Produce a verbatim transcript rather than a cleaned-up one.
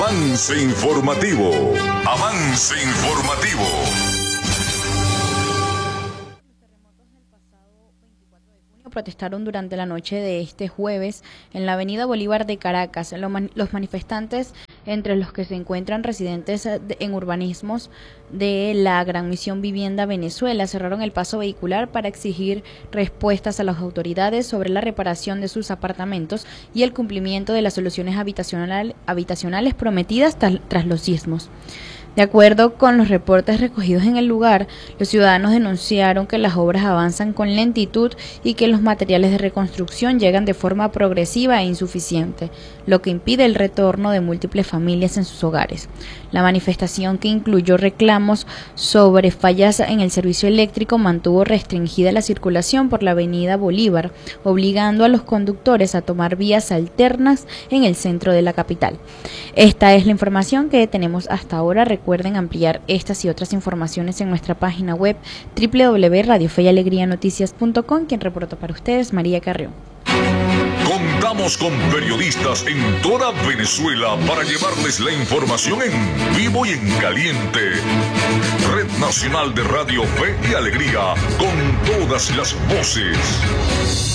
Avance informativo. Avance informativo. Protestaron durante la noche de este jueves en la avenida Bolívar de Caracas. Los manifestantes, entre los que se encuentran residentes en urbanismos de la Gran Misión Vivienda Venezuela, cerraron el paso vehicular para exigir respuestas a las autoridades sobre la reparación de sus apartamentos y el cumplimiento de las soluciones habitacional, habitacionales prometidas tras los sismos. De acuerdo con los reportes recogidos en el lugar, los ciudadanos denunciaron que las obras avanzan con lentitud y que los materiales de reconstrucción llegan de forma progresiva e insuficiente, lo que impide el retorno de múltiples familias en sus hogares. La manifestación, que incluyó reclamos sobre fallas en el servicio eléctrico, mantuvo restringida la circulación por la avenida Bolívar, obligando a los conductores a tomar vías alternas en el centro de la capital. Esta es la información que tenemos hasta ahora. Recuerden ampliar estas y otras informaciones en nuestra página web doble u doble u doble u punto radio fe y alegría noticias punto com. Quien reporta para ustedes, María Carrión. Contamos con periodistas en toda Venezuela para llevarles la información en vivo y en caliente. Red Nacional de Radio Fe y Alegría, con todas las voces.